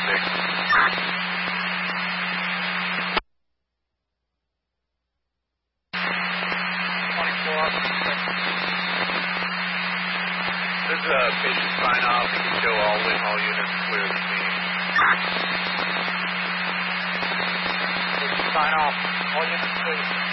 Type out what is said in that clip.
This is a patient sign-off. You can show all units clear the scene. Patient sign-off. All units clear.